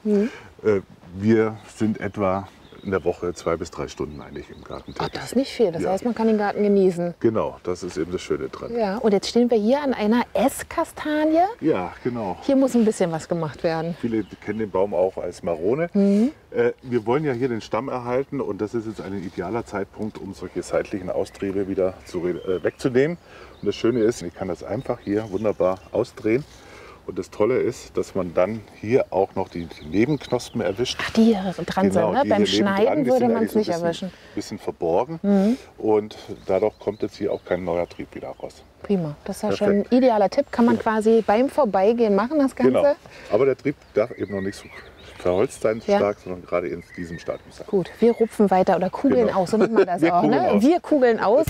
Wir sind etwa in der Woche 2 bis 3 Stunden eigentlich im Garten Ach, tätig. das ist nicht viel. Das Ja. heißt, man kann den Garten genießen. Genau, das ist eben das Schöne dran. Ja, und jetzt stehen wir hier an einer Esskastanie. Ja, genau. Hier muss ein bisschen was gemacht werden. Viele kennen den Baum auch als Marone. Wir wollen ja hier den Stamm erhalten und das ist jetzt ein idealer Zeitpunkt, um solche seitlichen Austriebe wieder wegzunehmen. Und das Schöne ist, ich kann das einfach hier wunderbar ausdrehen. Und das Tolle ist, dass man dann hier auch noch die Nebenknospen erwischt. Ach, die hier dran sind, ne? die Beim hier nebendran, Schneiden die würde sind man es eigentlich nicht so erwischen. ein bisschen verborgen. Und dadurch kommt jetzt hier auch kein neuer Trieb wieder raus. Prima, das ist ja Perfekt. schon ein idealer Tipp. Kann man quasi beim Vorbeigehen machen, das Ganze. Genau. Aber der Trieb darf eben noch nicht so verholzt sein, Ja. stark, sondern gerade in diesem Stadium sein. Gut, wir rupfen weiter oder kugeln Genau. aus, so nennt man das Wir auch. kugeln Ne? aus. Wir kugeln aus.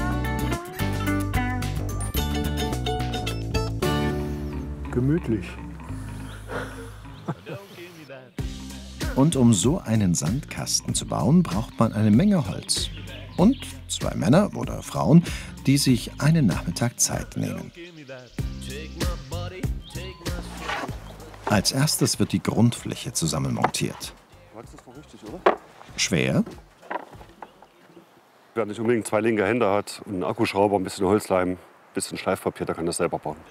Gemütlich. Und um so einen Sandkasten zu bauen, braucht man eine Menge Holz. Und 2 Männer oder Frauen, die sich einen Nachmittag Zeit nehmen. Als erstes wird die Grundfläche zusammenmontiert. Schwer, Wer nicht unbedingt 2 linke Hände hat und einen Akkuschrauber, ein bisschen Holzleim, ein bisschen Schleifpapier, der kann das selber bauen.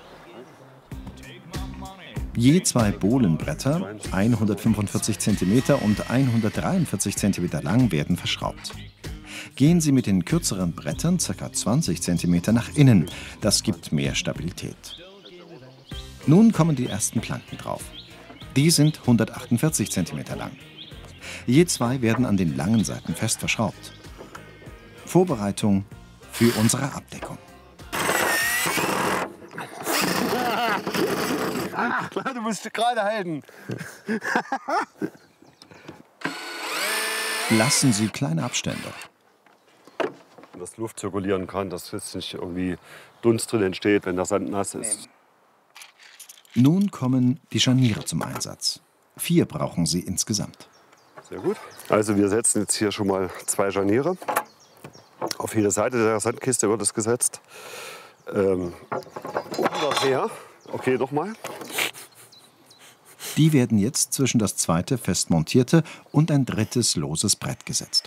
je 2 Bohlenbretter, 145 cm und 143 cm lang, werden verschraubt. Gehen Sie mit den kürzeren Brettern ca. 20 cm nach innen. Das gibt mehr Stabilität. Nun kommen die ersten Planken drauf. Die sind 148 cm lang. Je 2 werden an den langen Seiten fest verschraubt. Vorbereitung für unsere Abdeckung. Klar, du musst gerade halten. Lassen Sie kleine Abstände. Dass Luft zirkulieren kann, dass jetzt nicht irgendwie Dunst drin entsteht, wenn der Sand nass ist. Nun kommen die Scharniere zum Einsatz. 4 brauchen Sie insgesamt. Sehr gut. Also wir setzen jetzt hier schon mal 2 Scharniere. Auf jede Seite der Sandkiste wird es gesetzt. Ungefähr. Okay, nochmal. Die werden jetzt zwischen das zweite fest montierte und ein drittes loses Brett gesetzt.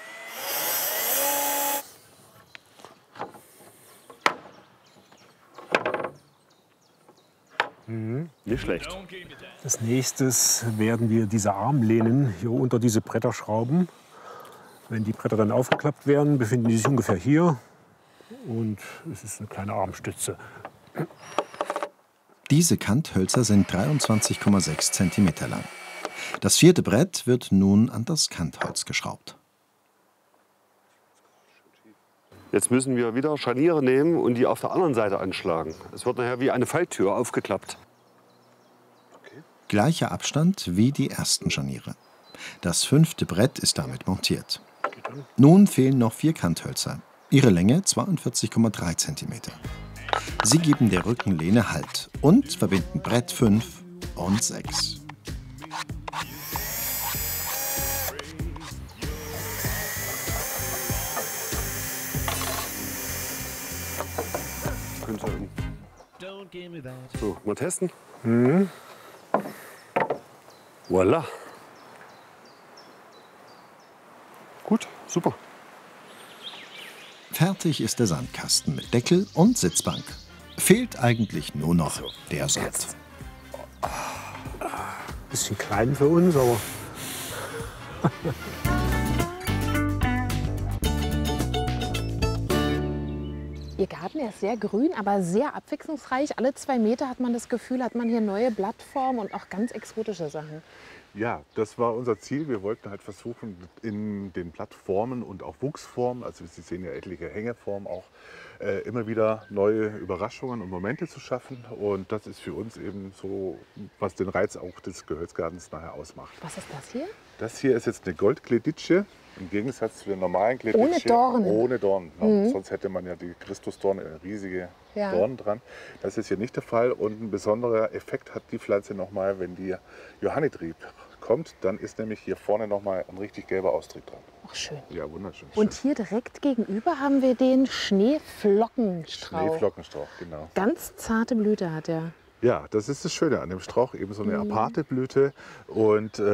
Nicht schlecht. Als nächstes werden wir diese Armlehnen hier unter diese Bretter schrauben. Wenn die Bretter dann aufgeklappt werden, befinden die sich ungefähr hier. Und es ist eine kleine Armstütze. Diese Kanthölzer sind 23,6 cm lang. Das 4. Brett wird nun an das Kantholz geschraubt. Jetzt müssen wir wieder Scharniere nehmen und die auf der anderen Seite anschlagen. Es wird nachher wie eine Falltür aufgeklappt. Gleicher Abstand wie die ersten Scharniere. Das 5. Brett ist damit montiert. Nun fehlen noch 4 Kanthölzer. Ihre Länge 42,3 cm. Sie geben der Rückenlehne Halt und verbinden Brett 5 und 6. So, mal testen. Voila. Gut, super. Fertig ist der Sandkasten mit Deckel und Sitzbank. Fehlt eigentlich nur noch der Sand. Bisschen klein für uns, aber Ihr Garten ist sehr grün, aber sehr abwechslungsreich. Alle 2 Meter hat man das Gefühl, hat man hier neue Blattformen und auch ganz exotische Sachen. Ja, das war unser Ziel. Wir wollten halt versuchen, in den Blattformen und auch Wuchsformen, also Sie sehen ja etliche Hängeformen auch, immer wieder neue Überraschungen und Momente zu schaffen. Und das ist für uns eben so, was den Reiz auch des Gehölzgartens nachher ausmacht. Was ist das hier? Das hier ist jetzt eine Goldkleditsche, im Gegensatz zu der normalen Kleditsche. Ohne Dornen. Ohne Dornen. Ja, sonst hätte man ja die Christusdorne, riesige Dornen dran. Das ist hier nicht der Fall. Und ein besonderer Effekt hat die Pflanze nochmal, wenn die Johannitrieb kommt, dann ist nämlich hier vorne nochmal ein richtig gelber Austrieb dran. Ach, schön. Ja, wunderschön. Und hier direkt gegenüber haben wir den Schneeflockenstrauch. Schneeflockenstrauch, genau. Ganz zarte Blüte hat er. Ja, das ist das Schöne an dem Strauch, eben so eine aparte Blüte. Und